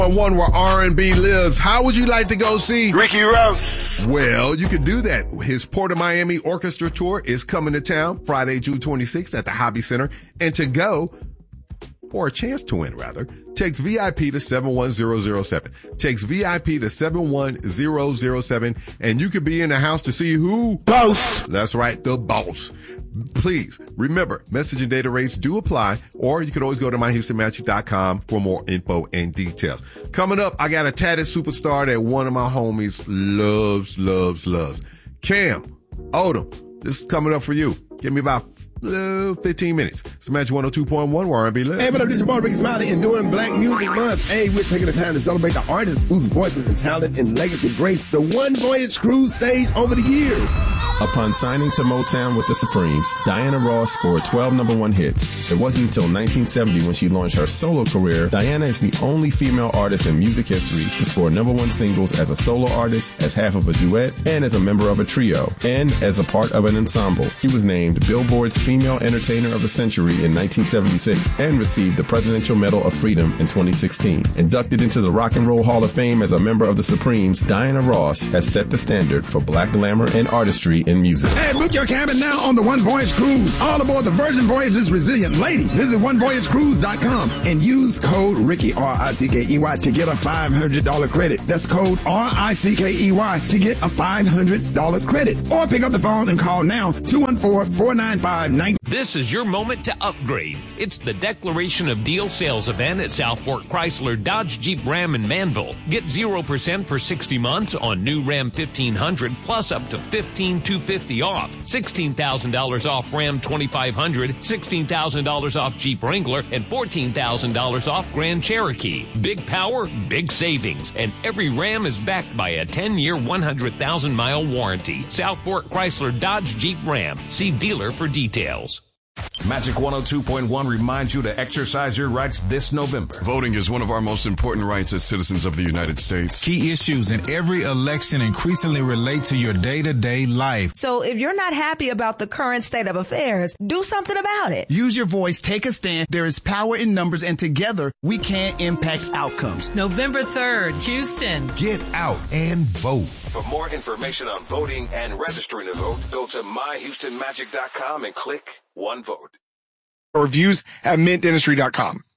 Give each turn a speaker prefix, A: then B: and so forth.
A: One where R&B lives. How would you like to go see
B: Ricky Rouse?
A: Well, you could do that. His Port of Miami Orchestra Tour is coming to town Friday, June 26th at the Hobby Center. And to go, or a chance to win rather, text VIP to 71007. Text VIP to 71007 and you could be in the house to see who?
B: Boss.
A: That's right, the boss. Please remember, message and data rates do apply, or you could always go to myhoustonmagic.com for more info and details. Coming up, I got a tatted superstar that one of my homies loves. Cam Odom, this is coming up for you. Give me about 15 minutes. It's Magic 102.1 where R&B lives.
C: Hey, what up? This is your boy Ricky Smiley, and during Black Music Month, hey, we're taking the time to celebrate the artists whose voices and talent and legacy grace the One Voyage Cruise stage over the years.
D: Upon signing to Motown with the Supremes, Diana Ross scored 12 number one hits. It wasn't until 1970 when she launched her solo career. Diana is the only female artist in music history to score number one singles as a solo artist, as half of a duet, and as a member of a trio, and as a part of an ensemble. She was named Billboard's Female Entertainer of the Century in 1976 and received the Presidential Medal of Freedom in 2016. Inducted into the Rock and Roll Hall of Fame as a member of the Supremes, Diana Ross has set the standard for black glamour and artistry in music.
C: Hey, book your cabin now on the One Voyage Cruise. All aboard the Virgin Voyage's Resilient Lady. Visit OneVoyageCruise.com and use code Ricky, R-I-C-K-E-Y, to get a $500 credit. That's code R-I-C-K-E-Y to get a $500 credit. Or pick up the phone and call now, 214-495-19.
E: This is your moment to upgrade. It's the Declaration of Deal sales event at Southport Chrysler Dodge Jeep Ram in Manville. Get 0% for 60 months on new Ram 1500 plus up to $15,250 off. $16,000 off Ram 2500, $16,000 off Jeep Wrangler, and $14,000 off Grand Cherokee. Big power, big savings, and every Ram is backed by a 10-year, 100,000-mile warranty. Southport Chrysler Dodge Jeep Ram. See dealer for details.
F: Magic 102.1 reminds you to exercise your rights this November.
G: Voting is one of our most important rights as citizens of the United States.
H: Key issues in every election increasingly relate to your day-to-day life.
I: So if you're not happy about the current state of affairs, do something about it.
J: Use your voice, take a stand. There is power in numbers, and together we can impact outcomes.
K: November 3rd, Houston.
L: Get out and vote.
F: For more information on voting and registering to vote, go to myhoustonmagic.com and click One Vote.
B: Reviews at mintdentistry.com.